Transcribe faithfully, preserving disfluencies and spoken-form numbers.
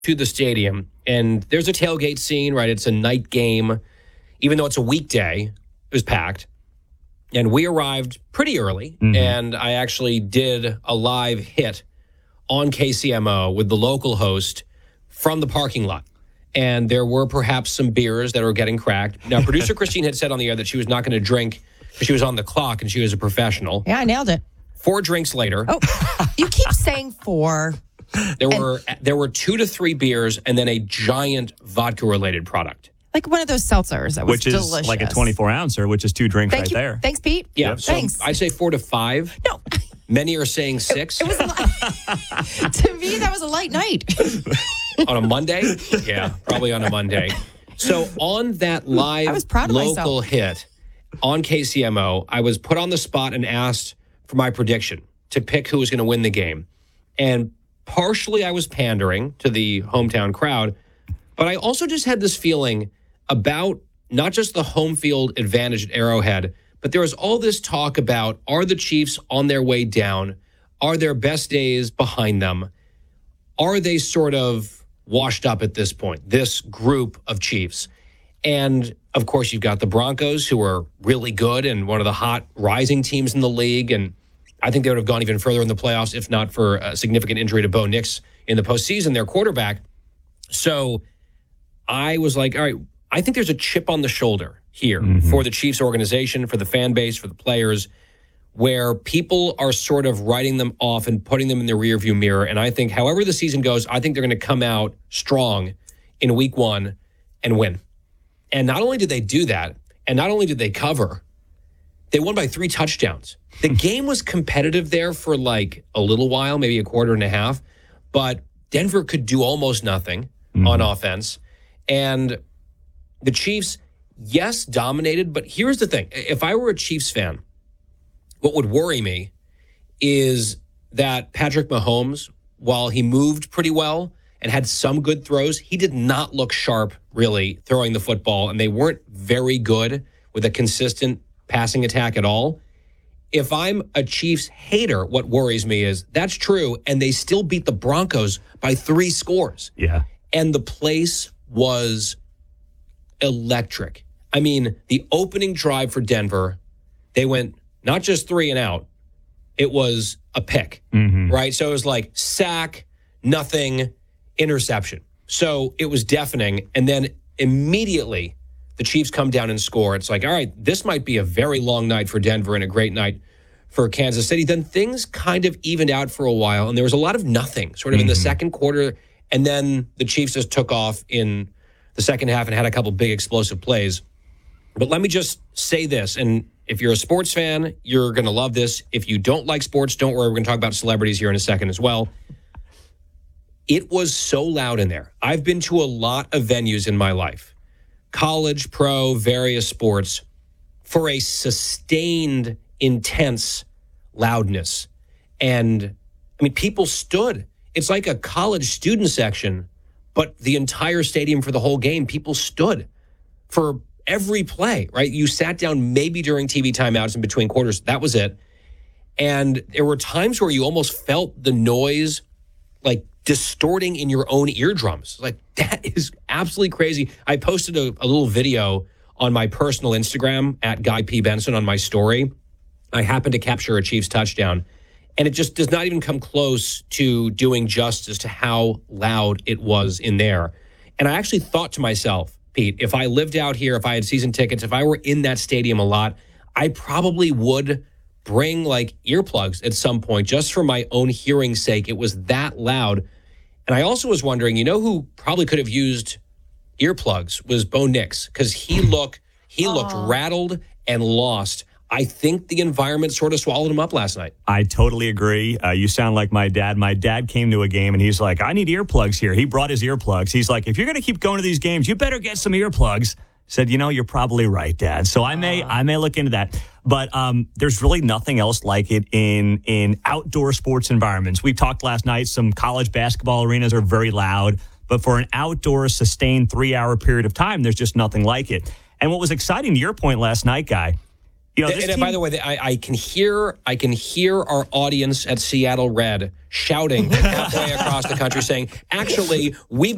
to the stadium, and there's a tailgate scene, right? It's a night game. Even though it's a weekday, it was packed. And we arrived pretty early, mm-hmm. and I actually did a live hit on K C M O with the local host from the parking lot. And there were perhaps some beers that were getting cracked. Now, producer Christine had said on the air that she was not going to drink because she was on the clock and she was a professional. Yeah, I nailed it. Four drinks later. Oh, you keep saying four. There and- were there were two to three beers and then a giant vodka-related product. Like one of those seltzers that was which is delicious. like a twenty-four ouncer, which is two drinks Thank right you. there. Thanks, Pete. Yeah, Yep. so Thanks. I'd say four to five. No. Many are saying six. It was a light. To me, that was a light night. On a Monday? Yeah, probably on a Monday. So on that live I was proud of local myself. hit on K C M O, I was put on the spot and asked for my prediction to pick who was going to win the game. And partially I was pandering to the hometown crowd, but I also just had this feeling about not just the home field advantage at Arrowhead, but there was all this talk about, are the Chiefs on their way down? Are their best days behind them? Are they sort of washed up at this point, this group of Chiefs? And, of course, you've got the Broncos, who are really good and one of the hot rising teams in the league. And I think they would have gone even further in the playoffs if not for a significant injury to Bo Nix in the postseason, their quarterback. So I was like, all right, I think there's a chip on the shoulder here mm-hmm. for the Chiefs organization, for the fan base, for the players, where people are sort of writing them off and putting them in the rearview mirror. And I think however the season goes, I think they're going to come out strong in week one and win. And not only did they do that, and not only did they cover, they won by three touchdowns. The game was competitive there for like a little while, maybe a quarter and a half, but Denver could do almost nothing mm-hmm. on offense. And the Chiefs, yes, dominated, but here's the thing. If I were a Chiefs fan, what would worry me is that Patrick Mahomes, while he moved pretty well and had some good throws, he did not look sharp, really, throwing the football, and they weren't very good with a consistent passing attack at all. If I'm a Chiefs hater, what worries me is that's true, and they still beat the Broncos by three scores. Yeah. And the place was electric. I mean, the opening drive for Denver, they went not just three and out, it was a pick, mm-hmm. right? So it was like sack, nothing, interception. So it was deafening. And then immediately the Chiefs come down and score. It's like, all right, this might be a very long night for Denver and a great night for Kansas City. Then things kind of evened out for a while, and there was a lot of nothing sort of mm-hmm. in the second quarter. And then the Chiefs just took off in the second half and had a couple big explosive plays. But let me just say this, and if you're a sports fan, you're going to love this. If you don't like sports, don't worry. We're going to talk about celebrities here in a second as well. It was so loud in there. I've been to a lot of venues in my life, college, pro, various sports, for a sustained, intense loudness. And, I mean, people stood. It's like a college student section, but the entire stadium for the whole game, people stood for every play, right? You sat down maybe during T V timeouts in between quarters. That was it. And there were times where you almost felt the noise like distorting in your own eardrums. Like, that is absolutely crazy. I posted a, a little video on my personal Instagram at Guy P. Benson on my story. I happened to capture a Chiefs touchdown, and it just does not even come close to doing justice to how loud it was in there. And I actually thought to myself, Pete, if I lived out here, if I had season tickets, if I were in that stadium a lot, I probably would bring like earplugs at some point just for my own hearing's sake. It was that loud. And I also was wondering, you know who probably could have used earplugs was Bo Nix, because he looked he looked Aww. rattled and lost. I think the environment sort of swallowed him up last night. I totally agree. Uh, you sound like my dad. My dad came to a game, and he's like, I need earplugs here. He brought his earplugs. He's like, if you're going to keep going to these games, you better get some earplugs. Said, you know, you're probably right, Dad. So I may, uh, I may look into that. But um, there's really nothing else like it in in outdoor sports environments. We talked last night. Some college basketball arenas are very loud, but for an outdoor, sustained three-hour period of time, there's just nothing like it. And what was exciting to your point last night, Guy. You know, and, and team, by the way, I, I can hear, I can hear our audience at Seattle Red shouting halfway across the country, saying, "Actually, we."